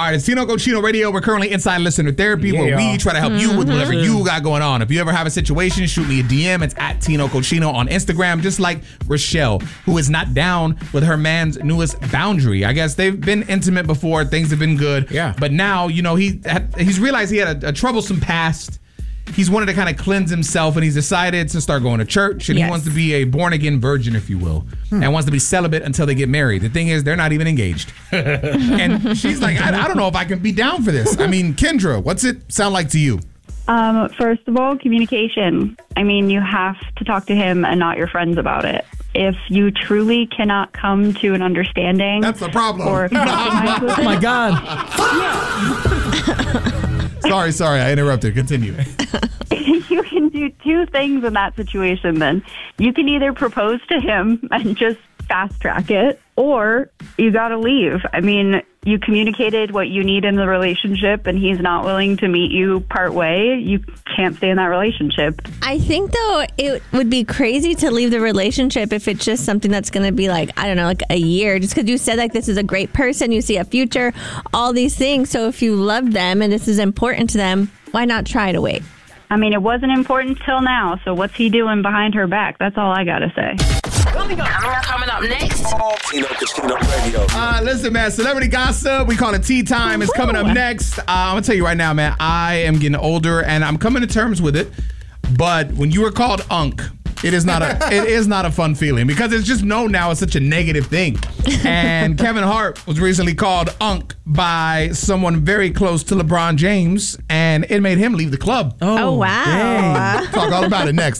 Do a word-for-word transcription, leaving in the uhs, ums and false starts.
right, it's Tino Cochino Radio. We're currently inside listener therapy Yeah, where we y'all. try to help you with whatever you got going on. If you ever have a situation, shoot me a D M. It's at Tino Cochino on Instagram, just like Rochelle, who is not down with her man's newest boundary. I guess they've been intimate before. Things have been good. Yeah. But now, you know, he had, he's realized he had a, a troublesome past. He's wanted to kind of cleanse himself, and he's decided to start going to church, and Yes. he wants to be a born-again virgin, if you will, and wants to be celibate until they get married. The thing is, they're not even engaged. And she's like, I, I don't know if I can be down for this. I mean, Kendra, what's it sound like to you? Um, first of all, communication. I mean, you have to talk to him and not your friends about it. If you truly cannot come to an understanding, That's the problem. or if you compromise with Oh my it, God. Sorry, sorry, I interrupted. Continue. you can do two things in that situation then. You can either propose to him and just fast track it, or you got to leave. I mean, you communicated what you need in the relationship and he's not willing to meet you part way. You can't stay in that relationship. I think, though, it would be crazy to leave the relationship if it's just something that's going to be like, I don't know, like a year. Just because you said like this is a great person, you see a future, all these things. So if you love them and this is important to them, why not try to wait? I mean, it wasn't important till now, so what's he doing behind her back? That's all I got to say. Coming up, coming up next. Tino Cochino Radio. Uh, listen, man, celebrity gossip. We call it tea time. It's coming up next. Uh, I'm going to tell you right now, man, I am getting older, and I'm coming to terms with it. But when you were called Unk, it is not a it is not a fun feeling because it's just known now as such a negative thing. And Kevin Hart was recently called Unk by someone very close to LeBron James, and it made him leave the club. Oh, wow. Talk all about it next.